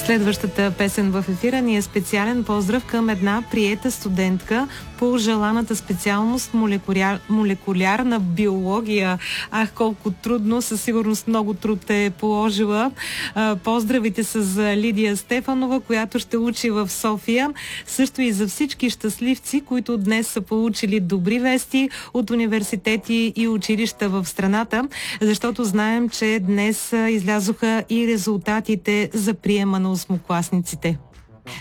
Следващата песен в ефира ни е специален поздрав към една приета студентка по желаната специалност молекулярна биология. Ах, колко трудно, със сигурност много труд е положила. Поздравите са за Лидия Стефанова, която ще учи в София. Също и за всички щастливци, които днес са получили добри вести от университети и училища в страната, защото знаем, че днес излязоха и резултатите за приема на осмокласниците.